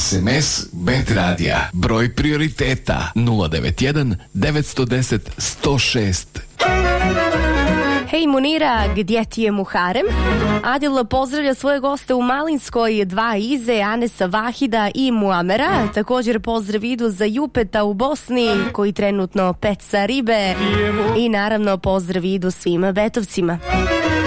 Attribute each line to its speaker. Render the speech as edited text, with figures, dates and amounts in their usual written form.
Speaker 1: SMS Bet Radija. Broj prioriteta 091 910 106.
Speaker 2: Hej Munira, gdje ti je Muharem? Adil pozdravlja svoje goste u Malinskoj, dva Ize, Anesa Vahida i Muamera. Također pozdrav idu za Jupeta u Bosni, koji trenutno peca ribe. I naravno pozdrav idu svim Betovcima.